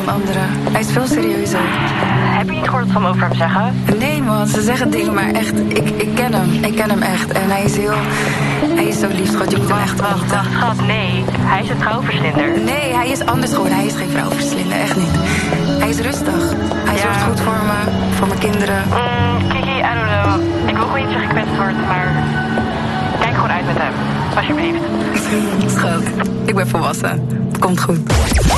anderen. Hij is veel serieuzer. Heb je niet gehoord wat ze allemaal over hem zeggen? Nee man, ze zeggen dingen, maar echt, ik ken hem. Ik ken hem echt. En hij is zo lief, schat. Je moet hem echt Wacht, schat, nee. Hij is een vrouwverslinder. Nee, hij is anders gewoon. Hij is geen vrouwverslinder, echt niet. Hij is rustig. Hij zorgt goed voor me, voor mijn kinderen. Kiki, I don't know. Ik wil gewoon niet zeggen gekwetst worden, maar kijk gewoon uit met hem. Alsjeblieft. Schat, ik ben volwassen. Het komt goed.